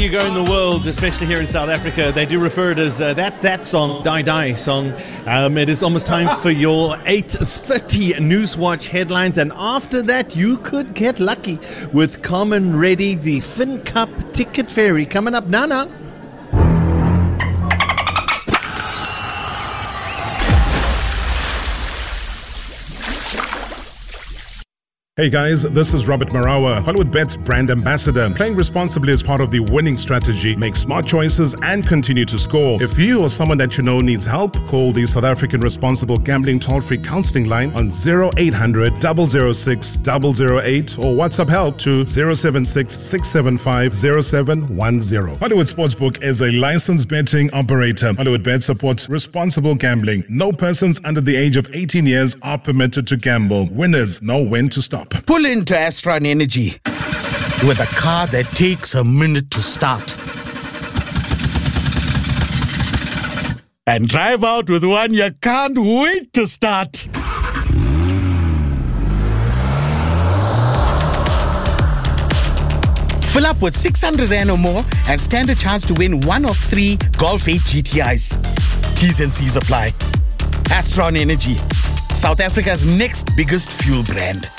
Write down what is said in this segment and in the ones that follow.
you go in the world, especially here in South Africa, they do refer it as that song, Die Die song. It is almost time for your 8:30 Newswatch headlines, and after that you could get lucky with Common Ready, the FinCup Ticket Ferry coming up now. Hey guys, this is Robert Marawa, HollywoodBet's brand ambassador. Playing responsibly is part of the winning strategy. Make smart choices and continue to score. If you or someone that you know needs help, call the South African Responsible Gambling Toll-Free Counseling Line on 0800 006 008 or WhatsApp help to 076 675 0710. Hollywood Sportsbook is a licensed betting operator. HollywoodBet supports responsible gambling. No persons under the age of 18 years are permitted to gamble. Winners know when to stop. Pull into Astron Energy with a car that takes a minute to start. And drive out with one you can't wait to start. Fill up with 600 Rand or more and stand a chance to win one of 3 Golf 8 GTIs. T's and C's apply. Astron Energy, South Africa's next biggest fuel brand.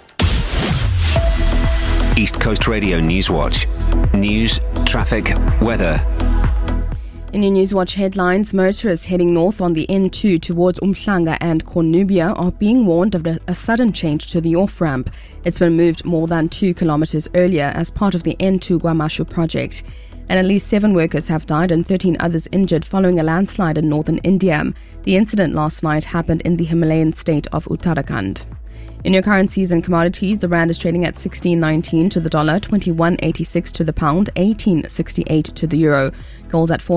East Coast Radio Newswatch. News, traffic, weather. In your Newswatch headlines, motorists heading north on the N2 towards Umhlanga and Cornubia are being warned of a sudden change to the off-ramp. It's been moved more than 2 kilometers earlier as part of the N2 Guamashu project. And at least 7 workers have died and 13 others injured following a landslide in northern India. The incident last night happened in the Himalayan state of Uttarakhand. In your currencies and commodities, the rand is trading at 16.19 to the dollar, 21.86 to the pound, 18.68 to the euro. Gold at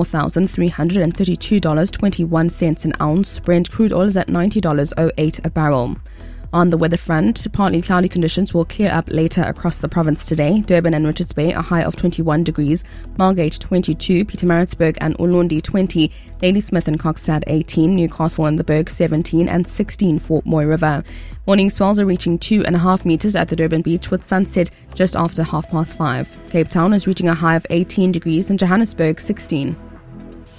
$4,332.21 an ounce. Brent crude oil is at $90.08 a barrel. On the weather front, partly cloudy conditions will clear up later across the province today. Durban and Richards Bay a high of 21 degrees, Margate 22, Pietermaritzburg and Ulundi 20, Ladysmith and Kokstad 18, Newcastle and the Berg 17 and 16 for Moy River. Morning swells are reaching 2.5 meters at the Durban beach with sunset just after 5:30. Cape Town is reaching a high of 18 degrees and Johannesburg 16.